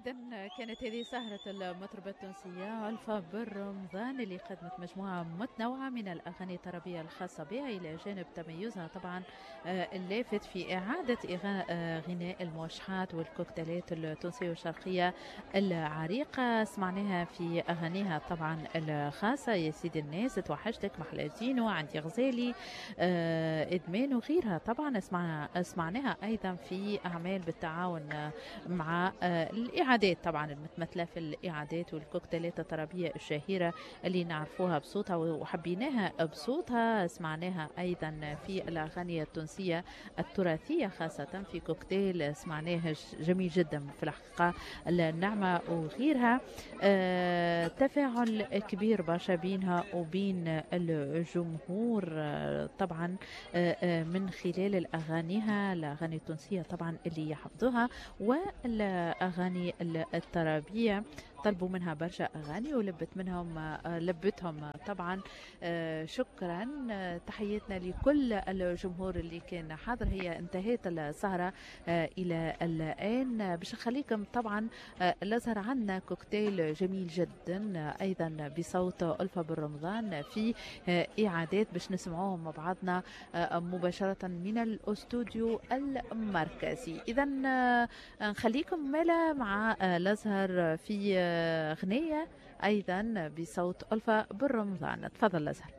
إذا كانت هذه سهرة المطربة التونسية ألفا بالرمضان اللي قدمت مجموعة متنوعة من الأغاني الطربية الخاصة بها إلى جانب تميزها طبعا اللافت في إعادة غناء الموشحات والكوكتيلات التونسية والشرقية العريقة. سمعناها في أغانيها طبعا الخاصة يا سيدي الناس، توحشتك، محلاتينو، عندي غزالي، إدمان وغيرها. طبعا سمعناها أيضا في أعمال بالتعاون مع الإعادات طبعا المتمثلة في الإعادات والكوكتيلات الطربية الشهيرة اللي نعرفوها بصوتها وحبيناها بصوتها. سمعناها أيضا في الأغاني التونسية التراثية خاصة في كوكتيل سمعناه جميل جدا في الحقيقة، النعمة وغيرها. تفاعل كبير برشا بينها وبين الجمهور طبعا من خلال الأغاني التونسية طبعا اللي يحفظوها والأغاني الطربية. طلبوا منها برشا أغاني لبتهم طبعا. شكرا، تحياتنا لكل الجمهور اللي كان حاضر. هي انتهت السهرة إلى الآن. باش نخليكم طبعا الأزهر عنا كوكتيل جميل جدا أيضا بصوت ألفا بالرمضان في إعادات باش نسمعوهم مع بعضنا مباشرة من الأستوديو المركزي. إذا نخليكم مالا مع الأزهر في غنية أيضا بصوت ألفا بالرمضان. تفضل الأزهر.